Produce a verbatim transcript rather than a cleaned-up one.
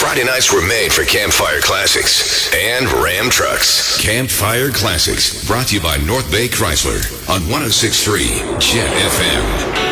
Friday nights were made for Campfire Classics and Ram Trucks. Campfire Classics, brought to you by North Bay Chrysler on one oh six point three Jet F M.